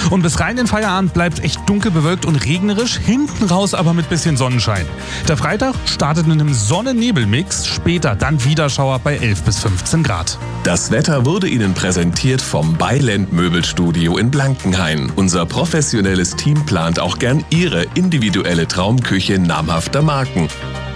Und bis rein in den Feierabend bleibt es echt dunkel bewölkt und regnerisch, hinten raus aber mit bisschen Sonnenschein. Der Freitag startet mit einem Sonne-Nebel-Mix, später dann wieder Schauer bei 11 bis 15 Grad. Das Wetter wurde Ihnen präsentiert vom Beiland Möbelstudio in Blankenhain. Unser professionelles Team plant auch gern Ihre individuelle Traumküche namhafter Marken.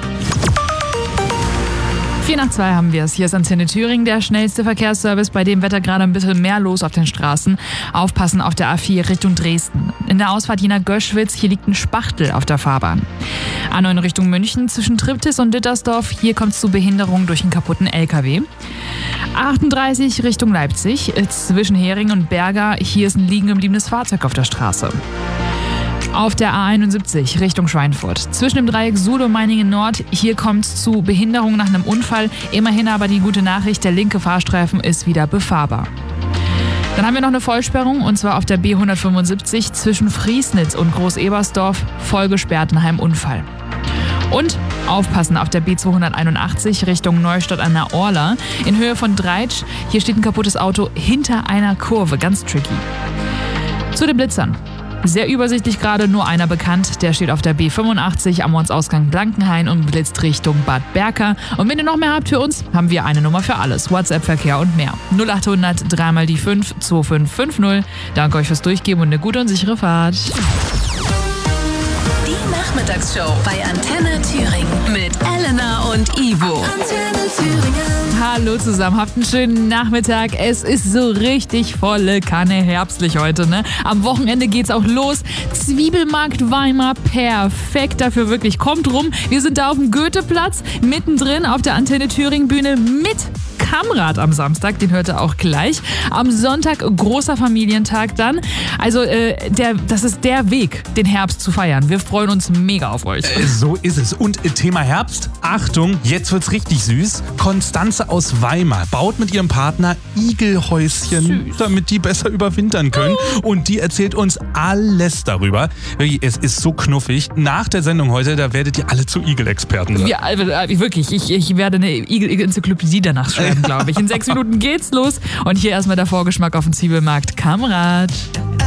4:02 haben wir es. Hier ist Antenne Thüringen, der schnellste Verkehrsservice, bei dem Wetter gerade ein bisschen mehr los auf den Straßen. Aufpassen auf der A4 Richtung Dresden. In der Ausfahrt Jena-Göschwitz, hier liegt ein Spachtel auf der Fahrbahn. A9 Richtung München zwischen Triptis und Dittersdorf, hier kommt es zu Behinderungen durch einen kaputten LKW. 38 Richtung Leipzig, zwischen Hering und Berger, hier ist ein liegen gebliebenes Fahrzeug auf der Straße. Auf der A71 Richtung Schweinfurt. Zwischen dem Dreieck Suhl und Meiningen Nord, hier kommt es zu Behinderung nach einem Unfall. Immerhin aber die gute Nachricht, der linke Fahrstreifen ist wieder befahrbar. Dann haben wir noch eine Vollsperrung, und zwar auf der B175 zwischen Friesnitz und Groß-Ebersdorf, voll gesperrt nach einem Unfall. Und aufpassen auf der B281 Richtung Neustadt an der Orla in Höhe von Dreitsch. Hier steht ein kaputtes Auto hinter einer Kurve, ganz tricky. Zu den Blitzern. Sehr übersichtlich gerade, nur einer bekannt. Der steht auf der B85 am Ortsausgang Blankenhain und blitzt Richtung Bad Berka. Und wenn ihr noch mehr habt für uns, haben wir eine Nummer für alles. WhatsApp-Verkehr und mehr. 0800 3 die 5 2550. Danke euch fürs Durchgeben und eine gute und sichere Fahrt. Die Nachmittagsshow bei Antenne Thüringen mit Elena und Ivo. Antenne Thüringen. Hallo zusammen, habt einen schönen Nachmittag. Es ist so richtig volle Kanne herbstlich heute, ne? Am Wochenende geht's auch los. Zwiebelmarkt Weimar, perfekt dafür wirklich. Kommt rum, wir sind da auf dem Goetheplatz, mittendrin auf der Antenne Thüringen Bühne mit Kammrad am Samstag, den hört ihr auch gleich. Am Sonntag großer Familientag dann. Also das ist der Weg, den Herbst zu feiern. Wir freuen uns mega auf euch. So ist es. Und Thema Herbst, Achtung, jetzt wird's richtig süß. Konstanze aus Weimar baut mit ihrem Partner Igelhäuschen, damit die besser überwintern können. Und die erzählt uns alles darüber. Es ist so knuffig. Nach der Sendung heute, da werdet ihr alle zu Igelexperten. Ja, wirklich. Ich werde eine Igel-Enzyklopädie danach schreiben, glaube ich. In 6 Minuten geht's los. Und hier erstmal der Vorgeschmack auf den Zwiebelmarkt Kammrad.